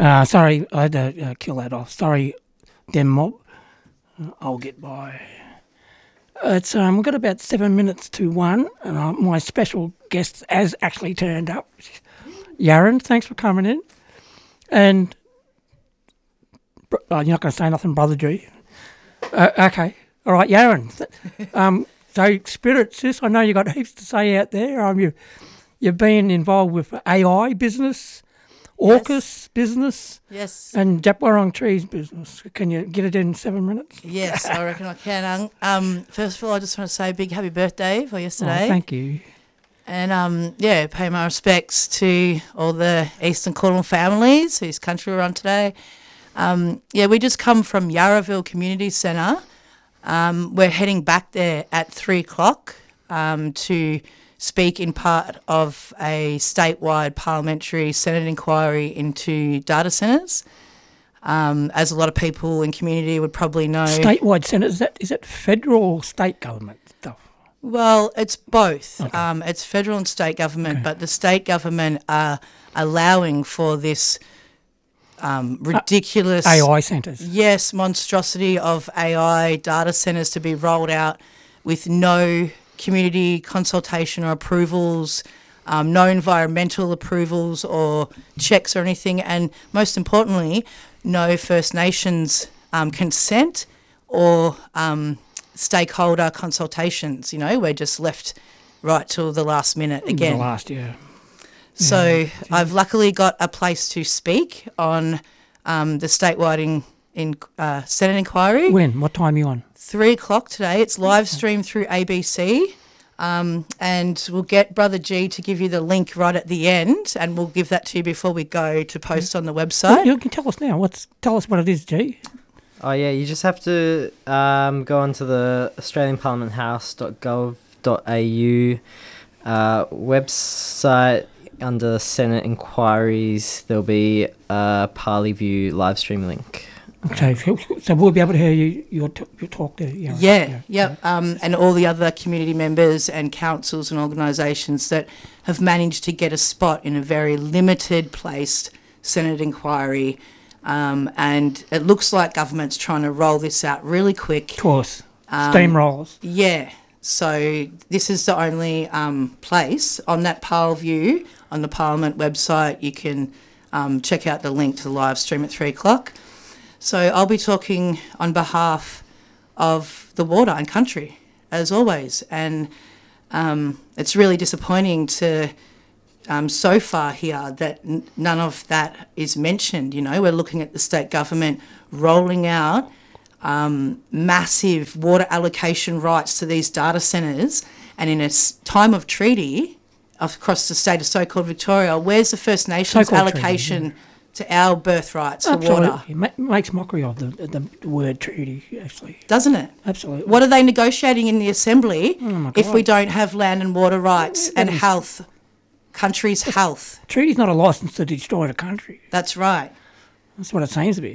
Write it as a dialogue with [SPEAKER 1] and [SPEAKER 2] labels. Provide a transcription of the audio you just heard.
[SPEAKER 1] Sorry, I had to kill that off. Sorry, Dem Mob. I'll get by. We've got about 7 minutes to 1, and my special guest has actually turned up. Yaron, thanks for coming in. And you're not going to say nothing, Brother G. Okay. All right, Yaron. So, Spirit, sis, I know you've got heaps to say out there. You've been involved with AI business, AUKUS business,
[SPEAKER 2] yes,
[SPEAKER 1] and Djab Wurrung Trees business. Can you get it in 7 minutes?
[SPEAKER 2] Yes, I reckon I can. First of all, I just want to say a big happy birthday for yesterday.
[SPEAKER 1] Oh, thank you.
[SPEAKER 2] And, pay my respects to all the Eastern Cornwall families whose country we're on today. We just come from Yarraville Community Centre. We're heading back there at 3 o'clock to speak in part of a statewide parliamentary Senate inquiry into data centres. As a lot of people in community would probably know.
[SPEAKER 1] Statewide Senate, is that federal or state government stuff?
[SPEAKER 2] Well, it's both.
[SPEAKER 1] Okay.
[SPEAKER 2] It's federal and state government, but the state government are allowing for this ridiculous
[SPEAKER 1] AI centres.
[SPEAKER 2] Yes, monstrosity of AI data centres to be rolled out with no community consultation or approvals, no environmental approvals or checks or anything, and most importantly, no First Nations consent or stakeholder consultations. We're just left right till the last minute again.
[SPEAKER 1] The last year.
[SPEAKER 2] So I've luckily got a place to speak on the statewide Senate inquiry.
[SPEAKER 1] When? What time are you on?
[SPEAKER 2] 3 o'clock today. It's live streamed through ABC. And we'll get Brother G to give you the link right at the end, and we'll give that to you before we go to post on the website.
[SPEAKER 1] You can tell us now. Tell us what it is, G.
[SPEAKER 3] Oh, yeah, you just have to go onto the australianparliamenthouse.gov.au website. Under Senate inquiries, there'll be a Parleyview live stream link.
[SPEAKER 1] Okay, so we'll be able to hear your talk there.
[SPEAKER 2] Yep. And all the other community members and councils and organisations that have managed to get a spot in a very limited placed Senate inquiry. And it looks like government's trying to roll this out really quick.
[SPEAKER 1] Of course. Steamrollers.
[SPEAKER 2] Yeah. So this is the only place on that Parleyview on the Parliament website. You can check out the link to the live stream at 3 o'clock. So I'll be talking on behalf of the water and country, as always. And it's really disappointing to so far hear that none of that is mentioned. We're looking at the state government rolling out massive water allocation rights to these data centres, and in a time of treaty across the state of so-called Victoria, where's the First Nations allocation to our birthrights for water?
[SPEAKER 1] It makes mockery of the word treaty, actually.
[SPEAKER 2] Doesn't it?
[SPEAKER 1] Absolutely.
[SPEAKER 2] What are they negotiating in the Assembly if we don't have land and water rights and health, country's health?
[SPEAKER 1] Treaty's not a licence to destroy the country.
[SPEAKER 2] That's right.
[SPEAKER 1] That's what it seems to be.